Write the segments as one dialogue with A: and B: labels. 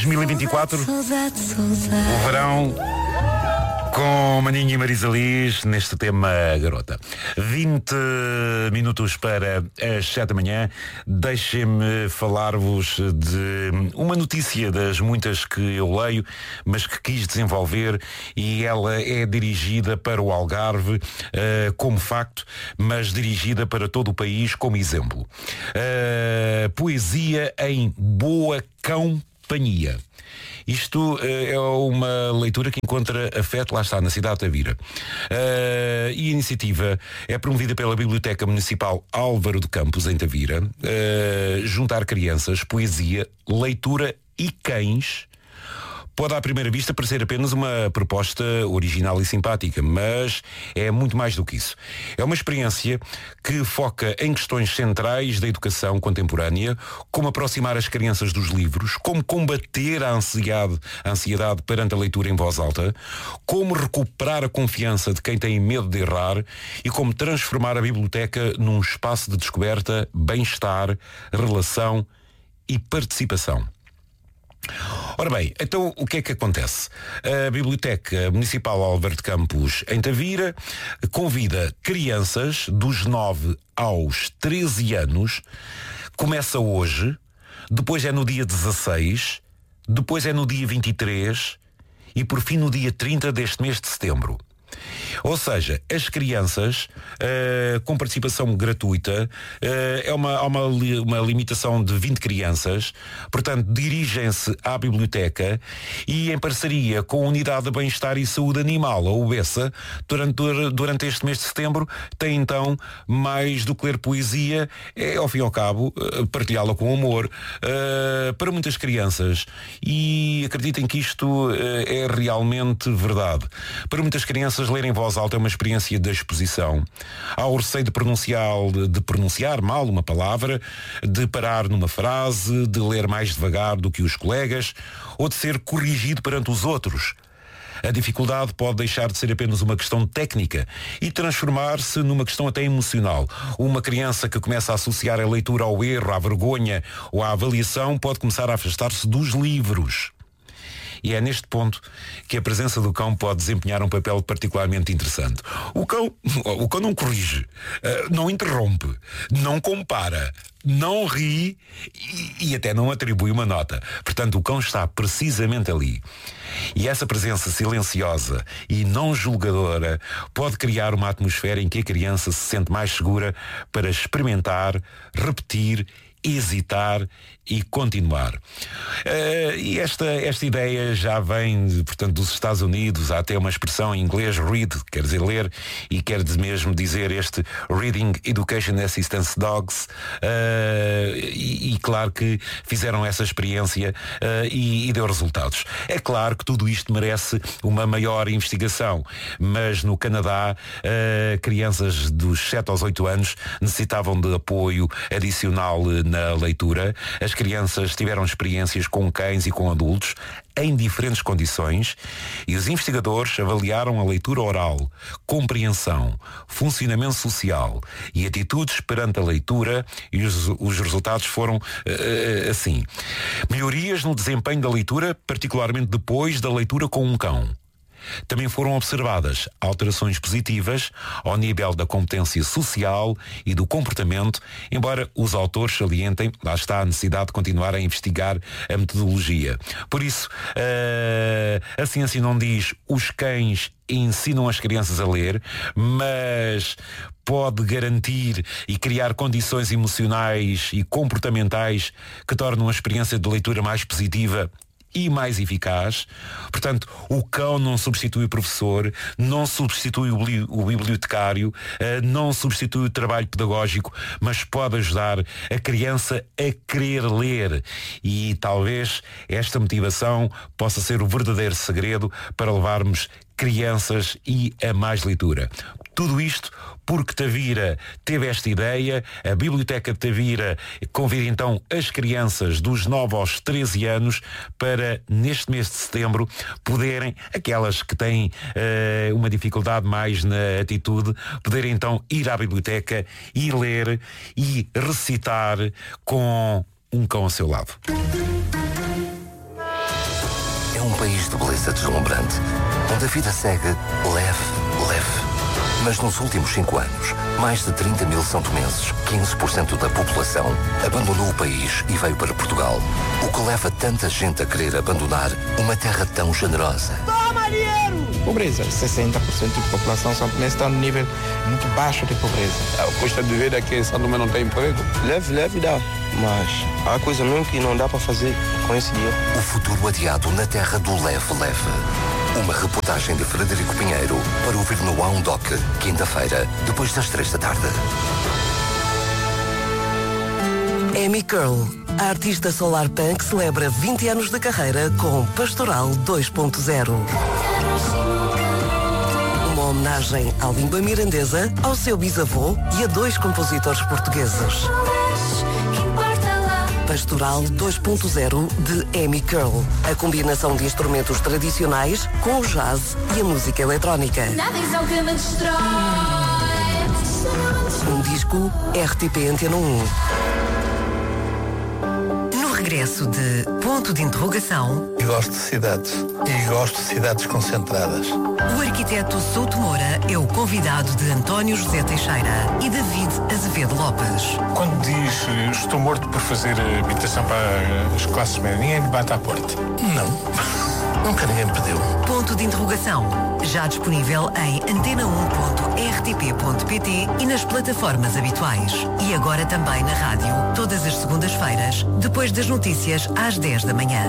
A: 2024, o verão com Maninho e Marisa Liz neste tema Garota. 20 minutos para as 7 da manhã. Deixem-me falar-vos de uma notícia das muitas que eu leio, mas que quis desenvolver, e ela é dirigida para o Algarve como facto, mas dirigida para todo o país como exemplo. Poesia em boa companhia. Isto é uma leitura que encontra afeto, lá está, na cidade de Tavira. E a iniciativa é promovida pela Biblioteca Municipal Álvaro de Campos, em Tavira. Juntar crianças, poesia, leitura e cães pode à primeira vista parecer apenas uma proposta original e simpática, mas é muito mais do que isso. É uma experiência que foca em questões centrais da educação contemporânea, como aproximar as crianças dos livros, como combater a ansiedade perante a leitura em voz alta, como recuperar a confiança de quem tem medo de errar e como transformar a biblioteca num espaço de descoberta, bem-estar, relação e participação. Ora bem, então o que é que acontece? A Biblioteca Municipal Álvaro de Campos, em Tavira, convida crianças dos 9 aos 13 anos. Começa hoje, depois é no dia 16, depois é no dia 23 e por fim no dia 30 deste mês de setembro. Ou seja, as crianças com participação gratuita, há uma limitação de 20 crianças, portanto dirigem-se à biblioteca e em parceria com a Unidade de Bem-Estar e Saúde Animal, a UBESA, durante este mês de setembro, tem então mais do que ler poesia, ao fim e ao cabo, partilhá-la com amor, para muitas crianças. E acreditem que isto é realmente verdade. Para muitas crianças, ler em voz alta é uma experiência de exposição. Há o receio de pronunciar mal uma palavra, de parar numa frase, de ler mais devagar do que os colegas, ou de ser corrigido perante os outros. A dificuldade pode deixar de ser apenas uma questão técnica e transformar-se numa questão até emocional. Uma criança que começa a associar a leitura ao erro, à vergonha ou à avaliação pode começar a afastar-se dos livros. E é neste ponto que a presença do cão pode desempenhar um papel particularmente interessante. O cão não corrige, não interrompe, não compara, não ri e até não atribui uma nota. Portanto, o cão está precisamente ali. E essa presença silenciosa e não julgadora pode criar uma atmosfera em que a criança se sente mais segura para experimentar, repetir, hesitar e continuar. E esta ideia já vem, portanto, dos Estados Unidos. Há até uma expressão em inglês, read, quer dizer ler, e quer mesmo dizer este Reading Education Assistance Dogs, e claro que fizeram essa experiência e deu resultados. É claro que tudo isto merece uma maior investigação, mas no Canadá, crianças dos 7 aos 8 anos necessitavam de apoio adicional na leitura. As crianças tiveram experiências com cães e com adultos em diferentes condições e os investigadores avaliaram a leitura oral, compreensão, funcionamento social e atitudes perante a leitura, e os resultados foram assim. Melhorias no desempenho da leitura, particularmente depois da leitura com um cão. Também foram observadas alterações positivas ao nível da competência social e do comportamento, embora os autores salientem, lá está a necessidade de continuar a investigar a metodologia. Por isso, a ciência não diz os cães ensinam as crianças a ler, mas pode garantir e criar condições emocionais e comportamentais que tornam a experiência de leitura mais positiva e mais eficaz. Portanto, o cão não substitui o professor, não substitui o bibliotecário, não substitui o trabalho pedagógico, mas pode ajudar a criança a querer ler. E talvez esta motivação possa ser o verdadeiro segredo para levarmos crianças e a mais leitura. Tudo isto porque Tavira teve esta ideia. A Biblioteca de Tavira convida então as crianças dos 9 aos 13 anos para, neste mês de setembro, poderem, aquelas que têm uma dificuldade mais na atitude, poderem então ir à biblioteca e ler e recitar com um cão ao seu lado.
B: um país de beleza deslumbrante, onde a vida segue leve, leve. Mas nos últimos 5 anos, mais de 30 mil são-tomenses, 15% da população, abandonou o país e veio para Portugal. O que leva tanta gente a querer abandonar uma terra tão generosa.
C: Toma, dinheiro! Pobreza. 60% da população são-tomense está no nível muito baixo de pobreza.
D: O custo de vida aqui em São Tomé não tem emprego.
C: Leve dá, mas há coisa mesmo que não dá para fazer com esse dinheiro.
B: O futuro adiado na terra do leve-leve. Uma reportagem de Frederico Pinheiro para ouvir no A1 Doc, quinta-feira, depois das 3 da tarde.
E: Amy Curl, a artista solar punk, celebra 20 anos de carreira com Pastoral 2.0. Uma homenagem à língua mirandesa, ao seu bisavô e a 2 compositores portugueses. Pastoral 2.0 de Amy Curl. A combinação de instrumentos tradicionais com o jazz e a música eletrónica. Um disco RTP Antena 1. No regresso de Ponto de Interrogação.
F: Eu gosto de cidades. E gosto de cidades concentradas.
E: O arquiteto Souto Moura é o convidado de António José Teixeira e David Azevedo Lopes.
G: Quando diz estou morto por fazer habitação para as classes médias, ninguém me bate à porta.
F: Não. Nunca ninguém me pediu.
E: Ponto de Interrogação. Já disponível em antena1.rtp.pt e nas plataformas habituais. E agora também na rádio, todas as segundas-feiras, depois das notícias às 10 da manhã.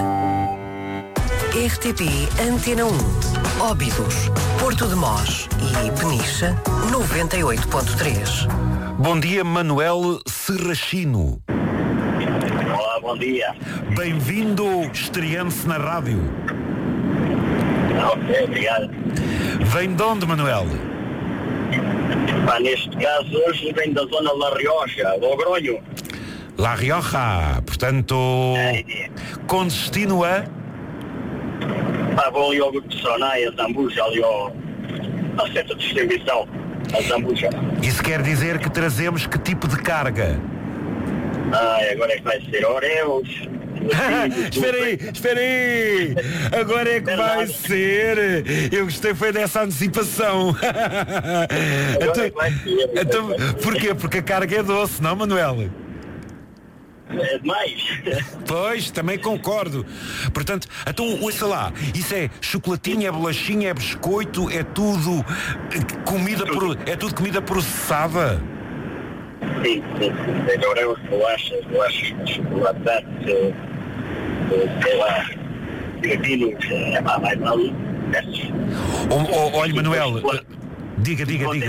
E: RTP Antena 1. Óbidos, Porto de Mós e Peniche, 98.3.
A: Bom dia, Manuel Serrachino.
H: Olá, bom dia.
A: Bem-vindo, estreando-se na rádio.
H: Ok, obrigado.
A: Vem de onde, Manuel?
H: Neste caso, hoje venho da zona de La Rioja, Logronho.
A: La Rioja, portanto, com destino a...
H: Vou ali ao Grupo de Sonai, a Zambuja, ali ao centro de distribuição, a Zambuja.
A: Isso quer dizer que trazemos que tipo de carga?
H: Agora é que vai ser Oreos.
A: Espera aí! Agora é que vai ser! Eu gostei foi dessa antecipação. Então, porquê? Porque a carga é doce, não, Manuel?
H: É demais.
A: Pois, também concordo. Portanto, então, ouça lá, isso é chocolatinho, é bolachinha, é biscoito, é tudo comida processada?
H: Sim. Tem Oreos, bolachas, chocolate, sei lá, pepinos, vai para ali.
A: Olha, Manuel, diga.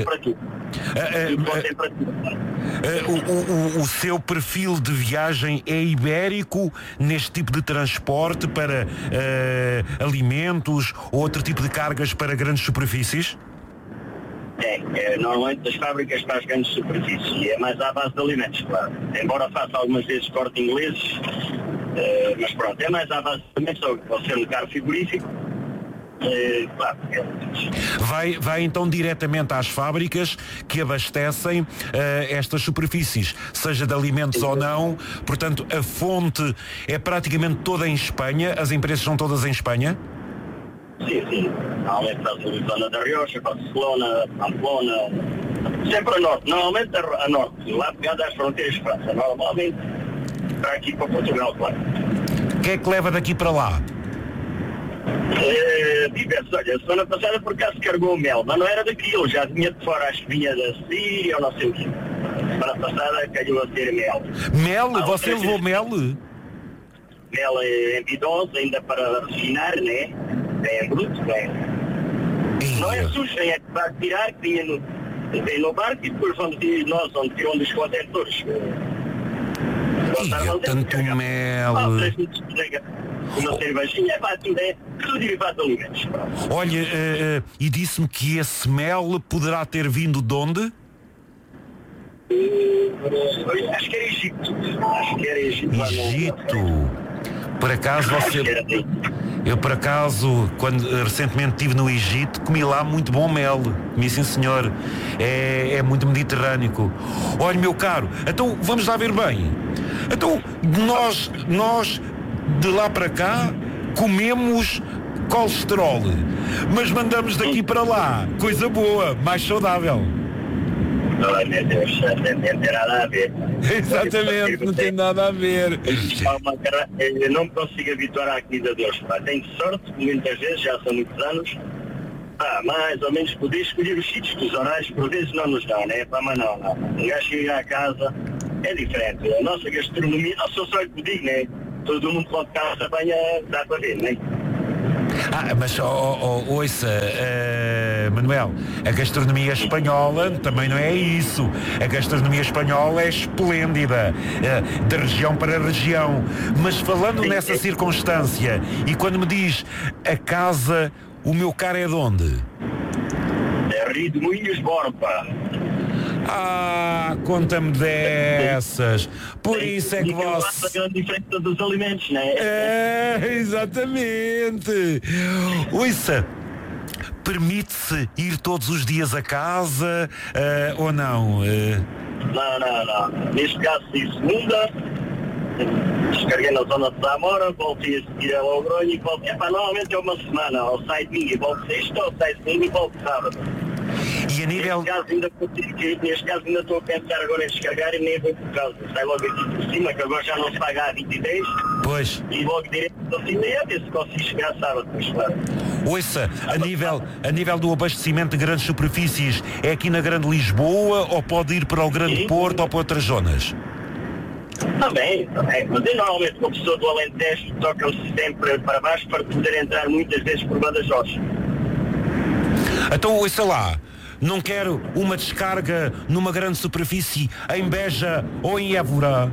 A: O seu perfil de viagem é ibérico neste tipo de transporte para alimentos ou outro tipo de cargas para grandes superfícies?
H: É normalmente das fábricas para as grandes superfícies e é mais à base de alimentos, claro. Embora faça algumas vezes corte ingleses, mas pronto, é mais à base de alimentos, ao ser um carro frigorífico. Claro,
A: vai então diretamente às fábricas que abastecem estas superfícies, seja de alimentos ou não. Portanto, a fonte é praticamente toda em Espanha. As empresas são todas em Espanha?
H: Sim. Normalmente faz a zona da Rioja, Barcelona, Pamplona, sempre a norte. Normalmente a norte, lá pegado às fronteiras de França. Normalmente para aqui para Portugal, claro.
A: O que é que leva daqui para lá?
H: Diversos. Olha, a semana passada por acaso carregou mel, mas não era daquilo, já vinha de fora, acho que vinha da Síria ou não sei o quê. A semana passada calhou a ter mel.
A: Mel? Você levou mel?
H: Mel em bidons, ainda para refinar, né? É em bruto, né? Não é sujo, é que vai tirar, que tinha no barco e depois onde os contentores.
A: Tanto mel.
H: Uma cervejinha, tudo derivado de alimentos.
A: Olha, e disse-me que esse mel poderá ter vindo de onde?
H: Acho que era Egito.
A: Egito. Por acaso eu por acaso, quando recentemente estive no Egito, comi lá muito bom mel. Comi, sim senhor. É muito mediterrâneo. Olha, meu caro, então vamos lá ver bem. Então nós de lá para cá comemos colesterol, mas mandamos daqui para lá coisa boa, mais saudável.
H: Ai, meu Deus, não tem nada a ver.
A: Exatamente, não tem nada a ver.
H: Eu não me consigo habituar à comida deles. Tenho sorte, muitas vezes, já são muitos anos, mais ou menos poder escolher os sítios que os horários por vezes não nos dão, né? Mas não. Um gajo chega à casa, é diferente. A nossa gastronomia, não sou só eu que digo, né? Todo mundo quando casa apanha, dá para ver, né?
A: Mas ouça, Manuel, a gastronomia espanhola também não é isso. A gastronomia espanhola é esplêndida, de região para região. Mas falando nessa circunstância, e quando me diz a casa, o meu caro é de onde?
H: É Rio de Moinhos, Borba.
A: Conta-me dessas. Por isso é que
H: você... a grande diferença dos alimentos, não
A: é? Exatamente. Ouça, permite-se ir todos os dias a casa ou não?
H: Não. Neste caso, de segunda, descarguei na zona de Zamora, voltei a seguir a Logronho e voltei. Normalmente é uma semana, ou sai domingo e volto sexta, ou sai domingo e volto sábado.
A: E a nível...
H: Neste caso ainda estou a pensar agora em descarregar e nem vou por causa. Sai logo aqui por cima, que agora já não se paga a 23.
A: Pois.
H: E logo direto assim, a ver se consigo chegar sábado, pois claro.
A: Ouça, a nível do abastecimento de grandes superfícies, é aqui na Grande Lisboa ou pode ir para o Grande Porto ou para outras zonas?
H: Também. Mas eu normalmente, como pessoa do Alentejo, toca-me sempre para baixo para poder entrar muitas vezes por Badajoz.
A: Então, ouça lá, não quero uma descarga numa grande superfície em Beja ou em Évora?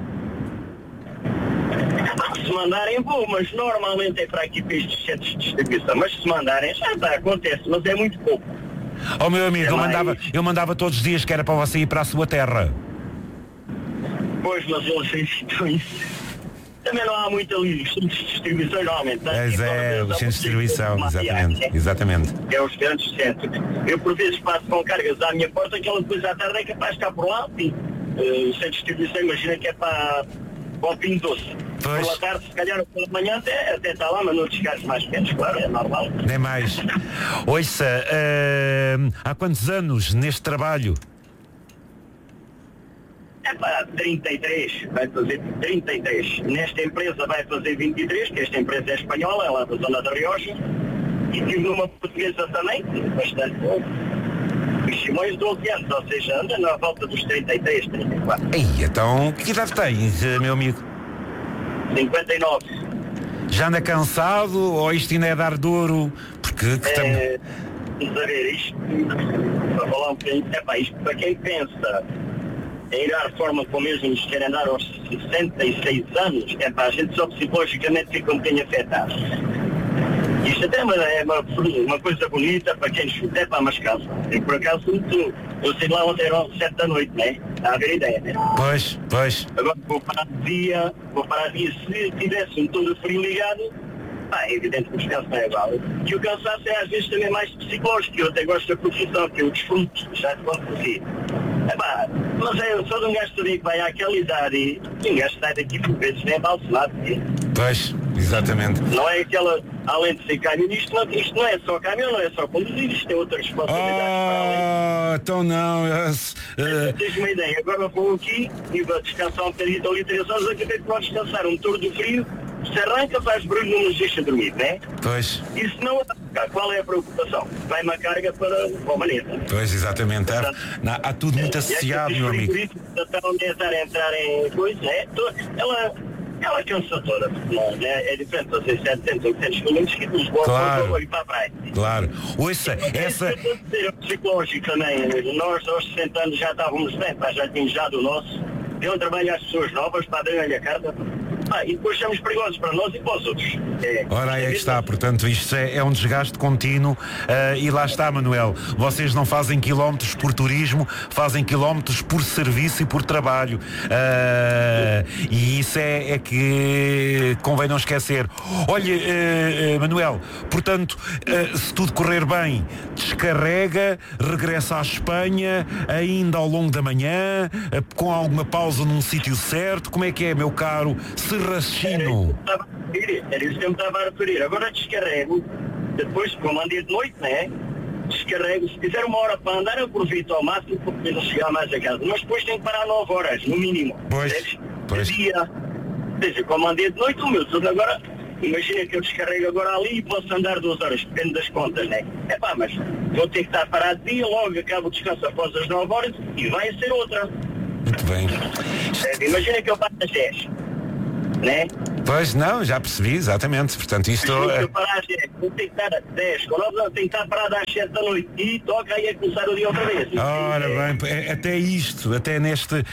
H: Se mandarem vou, mas normalmente é para aqui para estes centros de distribuição. Mas se mandarem, já está, acontece, mas é muito pouco.
A: Meu amigo, eu mandava todos os dias que era para você ir para a sua terra.
H: Pois, mas eles evitam isso. Também não há muito ali os centros de distribuição normalmente.
A: Os centros de distribuição, exatamente.
H: É os grandes centros. Eu por vezes passo com cargas à minha porta, aquela depois à tarde é capaz de ficar por lá, sim. O centro de distribuição imagina que é para o Pinho Doce.
A: Pois.
H: Pela tarde, se calhar pela manhã até está lá, mas não descargas mais pequenos, claro, é normal.
A: Nem mais. Ouça, há quantos anos neste trabalho?
H: 33, vai fazer 33. Nesta empresa vai fazer 23, que esta empresa é espanhola, é lá da zona da Rioja. E tive numa portuguesa também, bastante bom. Os Simões 12 anos, ou seja, anda na volta dos 33, 34.
A: Então, que idade tens, meu amigo?
H: 59.
A: Já anda cansado ou isto ainda é dar duro? Porque...
H: Vamos a ver, isto, para falar um bocadinho, isto para quem pensa em ir à reforma como mesmo nos querem dar aos 66 anos, a gente só psicologicamente fica um bocadinho afetado. Isto até é uma coisa bonita para quem escuta, mas cansa. Eu por acaso, eu sei lá ontem eram 7 da noite, né? Está a ver ideia, né?
A: Pois.
H: Agora vou parar de dia, se tivesse todo frio ligado, é evidente que o descanso não é igual. E o cansaço é às vezes também mais psicológico, eu até gosto da profissão, que eu desfruto, já te conto. Mas é só de um gajo que vai àquela idade e um gajo sai daqui por vezes nem balselado.
A: Pois, exatamente.
H: Não é aquela, além de ser caminho, isto não é só caminhão, não é só conduzir, isto tem outras responsabilidades.
A: Então não.
H: Tens uma ideia, agora vou aqui e vou descansar um bocadinho ali 3 horas, acabei de descansar um motor do frio, se arranca, faz barulho, não nos deixa dormir, não é?
A: Pois.
H: Isso não é. Qual é a preocupação? Vai uma carga para o maneta.
A: Pois, exatamente. Há tudo muito associado, meu amigo.
H: Estar a entrar em coisa, né? Ela cansa toda, não é? É diferente, você 700, 800 km que nos
A: claro.
H: Ir para a praia.
A: Claro. Ouça, essa...
H: É psicológico também. Nós, aos 60 anos, já estávamos bem, já tínhamos já do nosso. Deu um trabalho às pessoas novas para darem a carta. E depois somos perigosos para nós e para os outros.
A: Ora, aí é que está, portanto, isto é um desgaste contínuo e lá está, Manuel, vocês não fazem quilómetros por turismo, fazem quilómetros por serviço e por trabalho e isso é que convém não esquecer. Olha, Manuel, portanto, se tudo correr bem, descarrega, regressa à Espanha ainda ao longo da manhã, com alguma pausa num sítio certo. Como é que é, meu caro? raciocínio.
H: Era isso que eu me estava a referir. Agora descarrego, depois, como andei de noite, né? Descarrego, se fizer 1 hora para andar, eu aproveito ao máximo porque não chegar mais a casa. Mas depois tenho que parar 9 horas, no mínimo.
A: Pois.
H: De dia. Ou seja, como andei de noite, o meu tudo agora. Imagina que eu descarrego agora ali e posso andar 2 horas, depende das contas, né? Mas vou ter que estar parado de dia, logo acabo o descanso após as 9 horas e vai ser outra.
A: Muito bem.
H: Imagina que eu passo às 10, né?
A: Pois não, já percebi, exatamente. Portanto, isto
H: Imagina que eu parar às 10, vou ter que estar às 10, tenho que estar parado às 7 da noite e toca aí a começar o dia outra vez.
A: Ora bem, até isto, até nesta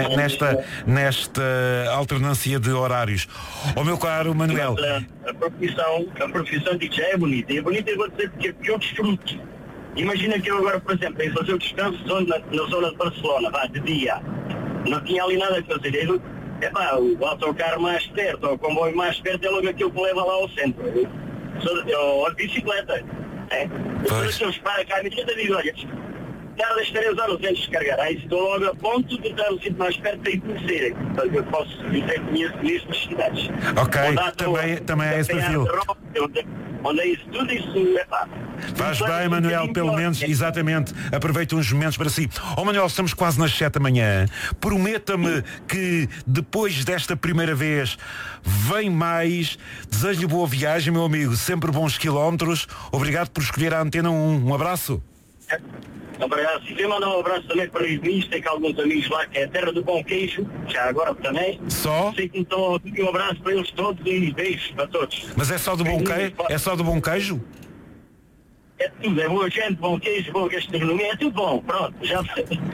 A: alternância de horários. Ó meu caro Manuel.
H: A profissão digo, já é bonita. E é bonita, eu vou dizer porque eu desfruto. Imagina que eu agora, por exemplo, ia fazer o descanso na zona de Barcelona, de dia. Não tinha ali nada a fazer. O autocarro mais perto, ou o comboio mais perto é logo aquilo que leva lá ao centro. Ou a bicicleta. Depois as pessoas param cá, a minha digo, olha, tardas 3 horas antes de descarregar. Aí estou logo a ponto de estar no sítio mais perto para ir conhecer. Portanto, eu posso dizer que conheço as cidades.
A: Ok, também é esse perfil.
H: Onde é isso, tudo isso,
A: Faz bem, Manuel, pelo menos, exatamente. Aproveita uns momentos para si. Manuel, estamos quase nas 7 da manhã. Prometa-me que depois desta primeira vez vem mais. Desejo-lhe boa viagem, meu amigo. Sempre bons quilómetros. Obrigado por escolher a Antena 1. Um abraço.
H: Obrigado. Se quer mandar um abraço também para os amigos, tem cá alguns amigos lá que é a terra do bom queijo, já agora também.
A: Só?
H: Sei que então um abraço para eles todos e beijos para todos.
A: Mas é só do bom queijo? É só do bom queijo?
H: É tudo, é boa gente, bom queijo, boa gastronomia, é tudo bom, pronto, já.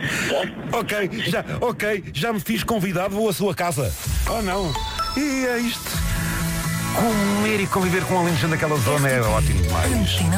A: Já me fiz convidado, vou à sua casa. Oh não, e é isto. Comer e conviver com a alentejante daquela zona é ótimo demais.